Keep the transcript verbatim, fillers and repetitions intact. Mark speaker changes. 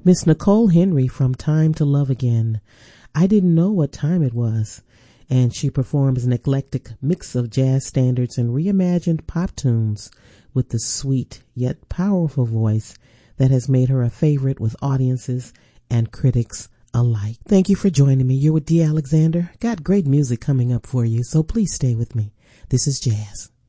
Speaker 1: Miss Nicole Henry from Time to Love Again. I didn't know what time it was. And she performs an eclectic mix of jazz standards and reimagined pop tunes with the sweet yet powerful voice that has made her a favorite with audiences and critics alike. Thank you for joining me. You're with Dee Alexander. Got great music coming up for you, so please stay with me. This is Jazz.